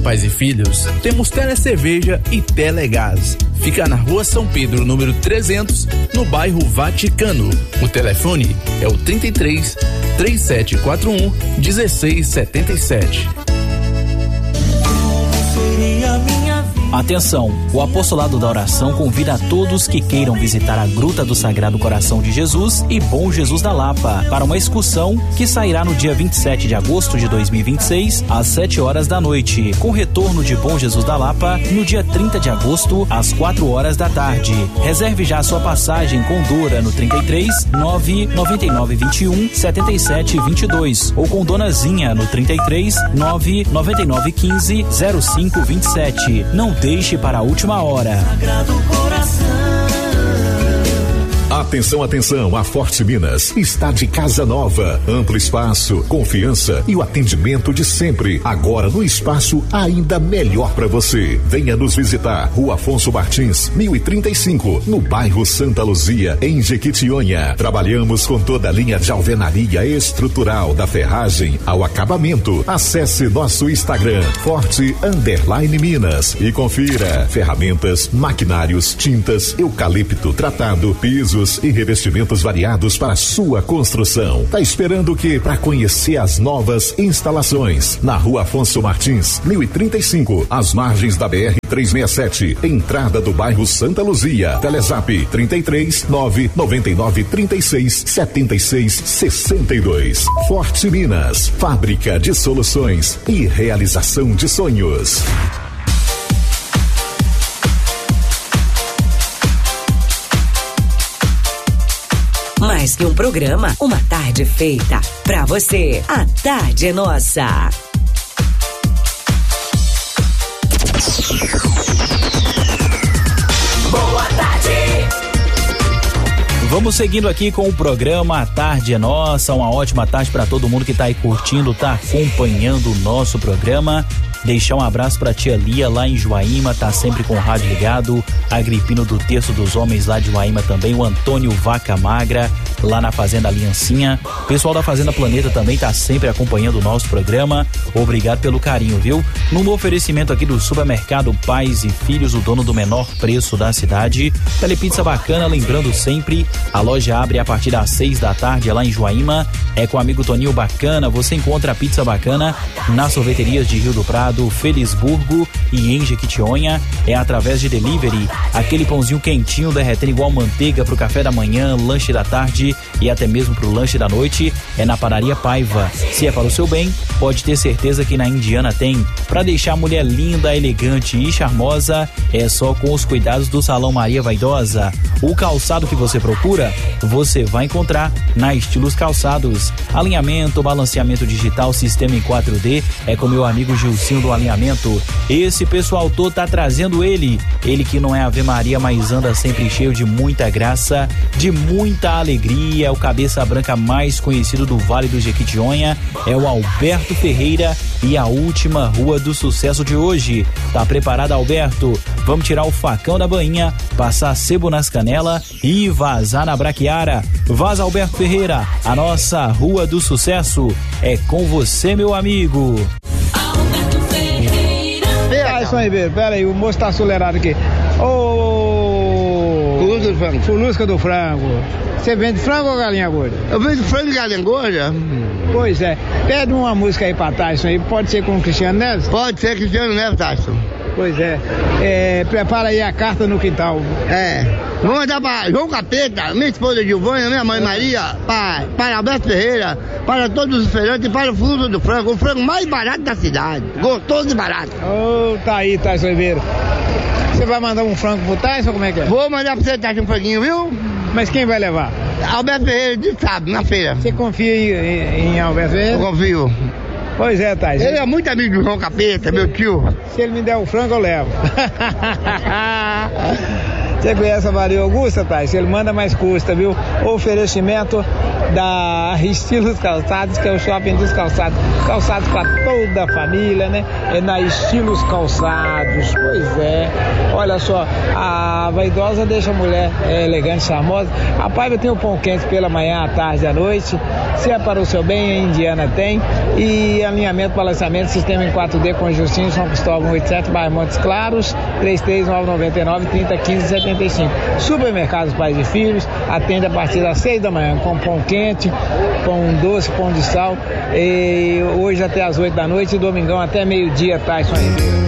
Pais e Filhos, temos Telecerveja e Telegás. Fica na Rua São Pedro, número 300, no bairro Vaticano. O telefone é o 33 3741 1677. Atenção, o Apostolado da Oração convida a todos que queiram visitar a Gruta do Sagrado Coração de Jesus e Bom Jesus da Lapa para uma excursão que sairá no dia 27 de agosto de 2026 às 7 horas da noite, com retorno de Bom Jesus da Lapa no dia 30 de agosto às 4 horas da tarde. Reserve já a sua passagem com Dora no 33 999 21 77 22 ou com Donazinha no 33 999 15 05 27. Não deixe para a última hora. Atenção, atenção, a Forte Minas está de casa nova, amplo espaço, confiança e o atendimento de sempre, agora no espaço ainda melhor para você. Venha nos visitar, Rua Afonso Martins, 1035, no bairro Santa Luzia, em Jequitinhonha. Trabalhamos com toda a linha de alvenaria estrutural, da ferragem ao acabamento. Acesse nosso Instagram, Forte_Minas e confira ferramentas, maquinários, tintas, eucalipto tratado, pisos e revestimentos variados para sua construção. Tá esperando o quê para conhecer as novas instalações? Na Rua Afonso Martins, 1035, às margens da BR 367, entrada do bairro Santa Luzia. Telezap 33 999 36 76 62. Forte Minas, fábrica de soluções e realização de sonhos. Mais que um programa, uma tarde feita pra você. A tarde é nossa. Boa tarde. Vamos seguindo aqui com o programa A Tarde é Nossa. Uma ótima tarde para todo mundo que tá aí curtindo, tá acompanhando o nosso programa. Deixar um abraço pra tia Lia lá em Joaíma, tá sempre com o rádio ligado. Agripino do Terço dos Homens lá de Joaíma também. O Antônio Vaca Magra lá na Fazenda Aliancinha. O pessoal da Fazenda Planeta também tá sempre acompanhando o nosso programa. Obrigado pelo carinho, viu? No oferecimento aqui do Supermercado Pais e Filhos, o dono do menor preço da cidade. Telepizza Bacana, lembrando sempre, a loja abre a partir das 6 da tarde lá em Joaíma. É com o amigo Toninho Bacana. Você encontra a pizza bacana nas sorveterias de Rio do Prado, Felisburgo e em Jequitinhonha. É através de delivery, aquele pãozinho quentinho derretendo igual manteiga pro café da manhã, lanche da tarde e até mesmo pro lanche da noite. É na Padaria Paiva. Se é para o seu bem, pode ter certeza que na Indiana tem. Para deixar a mulher linda, elegante e charmosa, é só com os cuidados do Salão Maria Vaidosa. O calçado que você procura, você vai encontrar na Estilos Calçados. Alinhamento, balanceamento digital, sistema em 4D, é com meu amigo Gilcinho do Alinhamento. Esse pessoal todo tá trazendo ele que não é Ave Maria, mas anda sempre cheio de muita graça, de muita alegria. É o cabeça branca mais conhecido do Vale do Jequitinhonha, é o Alberto Ferreira, e a última rua do sucesso de hoje. Tá preparado, Alberto? Vamos tirar o facão da bainha, passar sebo nas canelas e vazar na braquiara. Vaza, Alberto Ferreira, a nossa rua do sucesso é com você, meu amigo. Tyson Ribeiro, pera aí, o moço tá acelerado aqui. Fulusca do frango. Fulusca do frango. Você vende frango ou galinha gorda? Eu vendo frango e galinha gorda. Pois é. Pede uma música aí pra Tyson aí, pode ser com o Cristiano Neves? Pode ser Cristiano Neves, Tyson. Pois é. Prepara aí a carta no quintal. Vou mandar para João Capeta, minha esposa Gilvânia, minha mãe Maria, para Alberto Ferreira, para todos os feirantes e para o Fulusca do Frango, o frango mais barato da cidade. Gostoso e barato. Tá aí, Tyson Ribeiro. Você vai mandar um frango pro Tyson ou como é que é? Vou mandar pra você, Tyson, um franguinho, viu? Mas quem vai levar? Alberto Ferreira, de sábado, na feira. Você confia em Alberto Ferreira? Eu confio. Pois é, Tyson. Ele é muito amigo do João Capeta, meu tio. Se ele me der o frango, eu levo. Você conhece a Maria Augusta, Tais? Ele manda, mais custa, viu? Oferecimento da Estilos Calçados, que é o shopping dos calçados. Calçados para toda a família, né? É na Estilos Calçados. Pois é. Olha só, a vaidosa deixa a mulher elegante, charmosa. A Paiva tem o pão quente pela manhã, à tarde, à noite. Se é para o seu bem, a Indiana tem. E alinhamento, balanceamento, sistema em 4D com Justinho, São Cristóvão 87, bairro Montes Claros, 33999-3015-75. Supermercados Pais e Filhos, atende a partir das 6 da manhã, com pão quente, pão doce, pão de sal. E hoje até as 8 da noite e domingão até meio-dia, Tyson Ribeiro.